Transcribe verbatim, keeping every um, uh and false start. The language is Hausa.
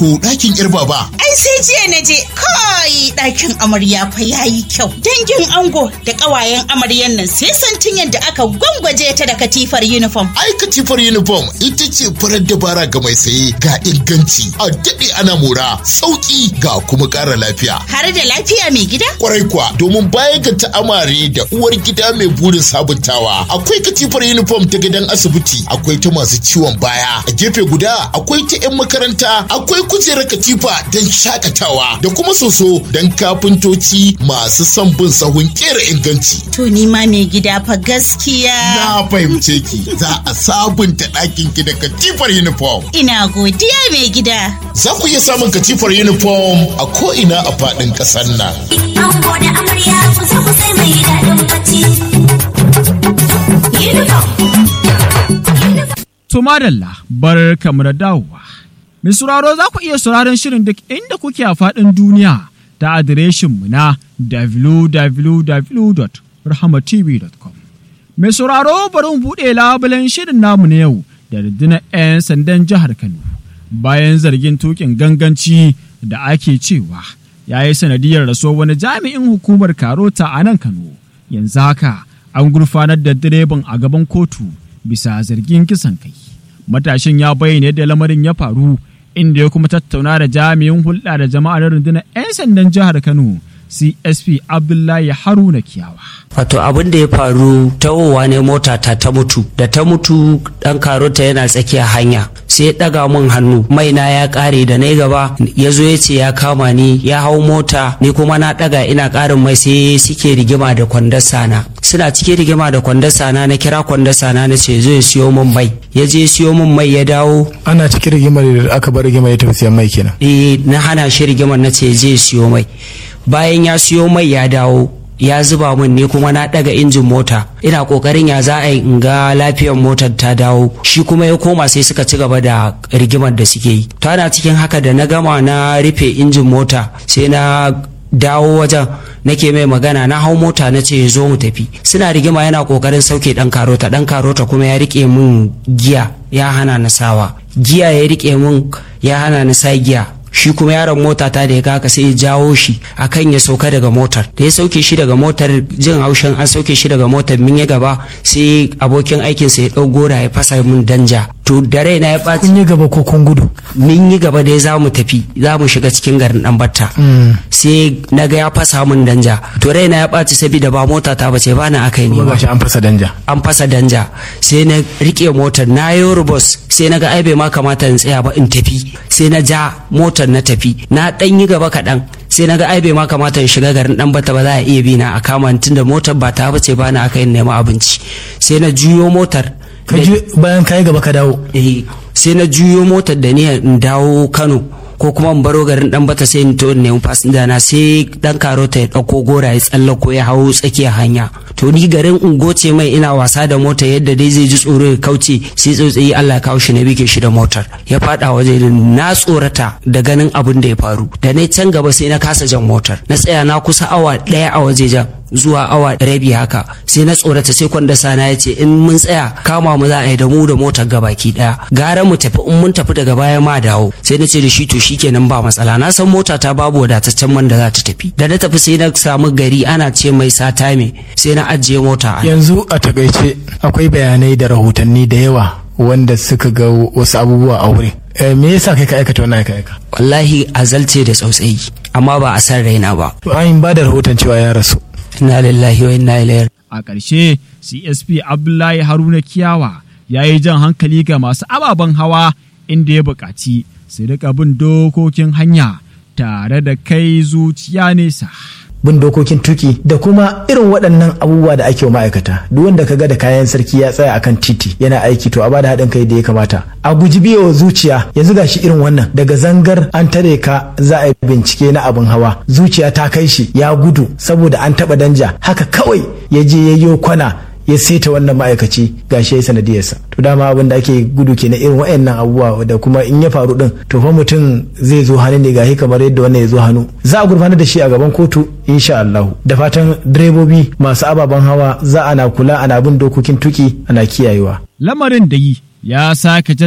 ko ɗakin yar baba? Ai sai jiya na je kai ɗakin amarya fa yayi kyau. Dangin ango da ƙawayen amaryan nan sai santin yadda aka gwangwaje ta da katifar uniform. Ai katifar uniform ita ce farar dabara ga mai saye, ga inganci, a daɗe ana mora, sauƙi ga kuma ƙara lafiya. Har da lafiya mai gida? Kwarai kuwa, domin baya ga ta amare da uwar gida mai burin sabuntawa, akwai katifar uniform ta gidan asibiti, akwai ta masu ciwon baya. A gefe guda akwai ta 'yan makaranta, akwai kujerar katifa don shakatawa da kuma soso don kafintoci masu son bin sahun kera inganci. To ni ma mai gida fa gaskiya. Na fahimce ki, za a sabunta ɗakin ki da katifar uniform. Ina godiya mai gida. Za ku iya samun katifar uniform a ko'ina a faɗin ƙasar nan. Ango da amarya kusa kusa mai daɗin bacci. Uniform. To madalla, bar kamar da dawowa. Mai sauraro za ku iya sauraron shirin duk inda kuke a faɗin duniya ta adireshinmu na w w w dot rahama t v dot com. Mai sauraro bari mu buɗe labulen shirin namu na yau da rundunar 'yan sandan jihar Kano. Bayan zargin tukin ganganci da ake cewa ya yi sanadiyar rasuwar wani jami'in hukumar Karota a nan Kano. Yanzu haka an gurfanar da direban a gaban kotu bisa zargin kisan kai. Matashin ya bayyana yadda lamarin ya faru, inda ya kuma tattauna da jami'in hulɗa da jama'a na rundunar 'yan sandan jihar Kano C S P Abdullahi Haruna Kiyawa. Wato abin da ya faru, tawowa ne mota ta ta mutu, da ta mutu dan Karota yana tsakiyar hanya sai ya ɗaga min hannu, mai na ya ƙare, da na gaba ya zo ya ce ya kama ni, ya hau mota, ni kuma na ɗaga ina ƙarin mai, sai suke rigima da kwandasa na. Suna cike rigima da kwandasa na, na kira kwandasa na na ce zo ya siyo min mai, ya je siyo min mai ya dawo. Ana cikin rigimar da aka bar rigimar ya tafi siyan mai kenan. Eh, na hana shi rigimar, na ce zai siyo mai. Bayan ya siyo mai ya dawo, ya zuba min, ne kuma na daga injin mota, ina kokarin ya za a yi in ga lafiyar motar ta dawo, shi kuma ya koma, sai suka ci gaba da rigimar da suke yi. To ana cikin haka da na gama na rufe injin mota, sai na dawo wajen nake mai magana, na hau mota na ce zo mu tafi. Suna rigima, yana kokarin sauke dan Karota, dan Karota kuma ya rike min giya, ya hana na sawa giya, ya rike min ya hana na sa giya. Shi kuma yaron mota ta da ya kaka sai ya jawo shi akan ya sauka daga motar, da ya sauke shi daga motar, jin haushin an sauke shi daga motar, min ya gaba sai abokin aikinsa ya ɗau gora ya fasa min danja. To da raina ya ɓaci. Kun yi gaba ko kun gudu? Min yi gaba dai za mu tafi, za mu shiga cikin garin ɗan batta. Sai na ga ya fasa min danja, to raina ya ɓaci saboda ba mota ta bace, ba na aka yi ne ba. An fasa danja. An fasa danja, sai na rike motar, na yi rubos, sai na ga ai bai ma kamata in tsaya ba in tafi, sai na ja motar na tafi, na ɗan yi gaba kaɗan, sai na ga ai bai ma kamata in shiga garin ɗan bata ba, za a iya bi na a kama tun da motar ba ta bace, ba na aka yi nema abinci. Sai na juyo motar. Bayan ka yi gaba ka dawo? Eh, sai na juyo motar da ni in dawo Kano, ko kuma in baro garin dan bata, sai in to in nemi fasinja na, sai dan Karota ya dauko gora ya tsallako ya hawo tsakiyar hanya. To ni garin in goce mai ina wasa da mota yadda dai zai ji tsoro ya kauce, sai tsautsayi Allah ya kawo shi na bige shi da motar, ya fada waje. Na tsorata da ganin abin da ya faru, da na can gaba sai na kasa jan motar, na tsaya na kusa awa daya a waje jan zuwa awa rabi haka, sai na tsorata. Sai kwandasa na ya ce in mun tsaya kama mu za a yi da mu da motar gabaki daya, gara mu tafi, in mun tafi daga baya ma dawo. Sai na ce da shi to shikenan ba matsala, na san mota ta babu wadataccen man da za ta tafi. Da na tafi sai na samu gari ana ce mai sata me, sai na ajiye mota. Yanzu a takaice akwai bayanai da rahotanni da yawa wanda suka ga wasu abubuwa a wurin. E, me yasa kai ka aikata wannan aika aika? Wallahi azalce da tsautsayi, amma ba a san raina ba. To an ba da rahoton cewa ya rasu. Inna lillahi wa inna ilaihi. A ƙarshe C S P Abdullahi Haruna Kiyawa ya yi jan hankali ga masu ababen hawa, inda ya buƙaci su riƙa bin dokokin hanya tare da kai zuciya nesa. Bin dokokin tuki da kuma irin waɗannan abubuwa da ake wa ma'aikata. Duk wanda ka ga da kayan sarki ya tsaya akan titi yana aiki, to a bada haɗin kai da ya kamata, a guji biyewa zuciya. Yanzu gashi irin wannan, daga zangar an tare ka za a yi bincike na abin hawa, zuciya ta kai shi ya gudu saboda an taɓa danja, haka kawai ya je ya yi kwana ya saita wannan ma'aikaci, gashi ya sanadiyarsa. To dama abin da ake gudu ke na irin waɗannan abubuwa, da kuma in ya faru din to fa mutum zai zo hannu ne gashi kamar yadda wannan ya zo hannu, za a gurfanar da shi a gaban kotu insha Allah. Da fatan direbobi masu ababen hawa za ana kula, ana bin dokokin tuki, ana kiyayewa. Lamarin da yi ya sake